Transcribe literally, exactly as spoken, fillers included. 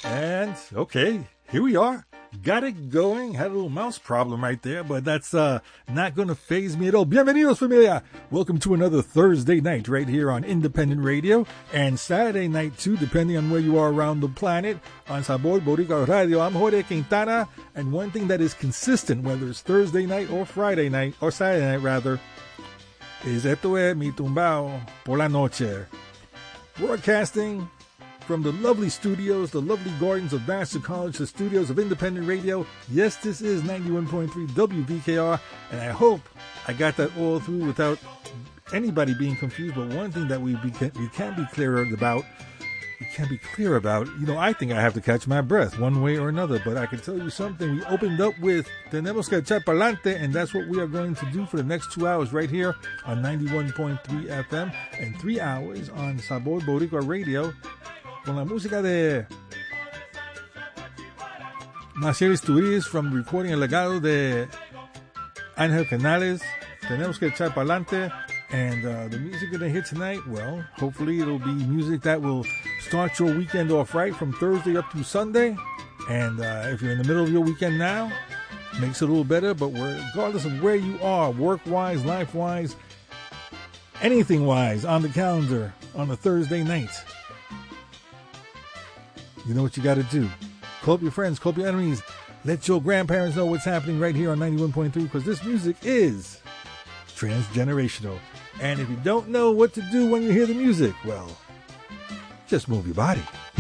And, okay, here we are. Got it going. Had a little mouse problem right there, but that's uh, not going to faze me at all. Bienvenidos, familia. Welcome to another Thursday night right here on Independent Radio, and Saturday night too, depending on where you are around the planet, on Sabor Boricua Radio. I'm Jorge Quintana, and one thing that is consistent, whether it's Thursday night or Friday night, or Saturday night rather, is Esto es Mi Tumbao por la Noche. Broadcasting from the lovely studios, the lovely gardens of Vassar College, the studios of Independent Radio. Yes, this is ninety-one point three W V K R, and I hope I got that all through without anybody being confused. But one thing that we, be, we can be clear about, we can be clear about, you know, I think I have to catch my breath one way or another, but I can tell you something. We opened up with Tenemos que echar pa'lante, and that's what we are going to do for the next two hours right here on ninety-one point three F M and three hours on Sabor Boricua Radio, con la música de Maciel Isturiz from the recording El Legado de Ángel Canales. Tenemos que echar pa'lante. And uh, the music you're going to hear tonight, well, hopefully it'll be music that will start your weekend off right from Thursday up to Sunday. And uh, if you're in the middle of your weekend now, makes it a little better. But regardless of where you are, work-wise, life-wise, anything-wise on the calendar on a Thursday night, you know what you got to do. Call up your friends, call up your enemies. Let your grandparents know what's happening right here on ninety-one point three, because this music is transgenerational. And if you don't know what to do when you hear the music, well, just move your body.